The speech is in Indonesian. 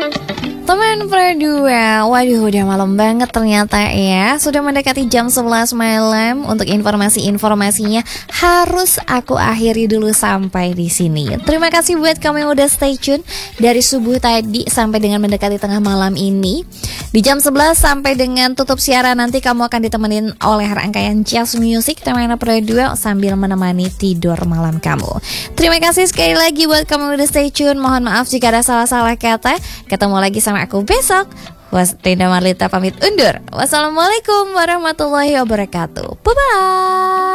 Teman Pradua, waduh udah malam banget ternyata ya. Sudah mendekati jam 11 malam. Untuk informasi-informasinya harus aku akhiri dulu sampai di sini. Terima kasih buat kamu yang udah stay tune dari subuh tadi sampai dengan mendekati tengah malam ini. Di jam 11 sampai dengan tutup siaran nanti kamu akan ditemenin oleh rangkaian Jazz Music Teman Pradua sambil menemani tidur malam kamu. Terima kasih sekali lagi buat kamu yang udah stay tune. Mohon maaf jika ada salah-salah kata. Ketemu lagi sama aku besok. Dinda Marlita pamit undur. Wassalamualaikum warahmatullahi wabarakatuh. Bye bye.